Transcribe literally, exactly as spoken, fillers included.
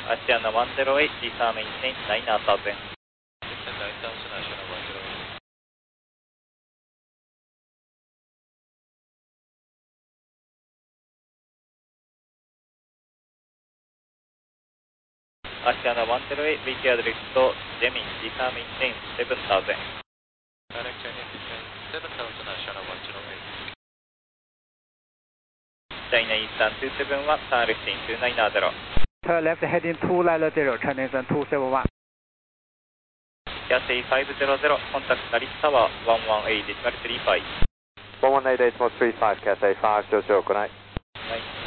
Asiana one zero eight, disarm maintain nine thousand. nine thousand, Asiana one zero eight. Asiana one zero eight, V T R drift to Gemini, disarm maintain seven thousand. Direct Chinese descent seven thousand, Asiana one zero eight. China Eastern two seven one, turn left in two nine zero. Turn left heading two nine zero, China Eastern two seven one. Yasei five zero zero, contact Alice Tower one one eight decimal three five. one one eight decimal three five, Cathay five zero zero, good night. Nice.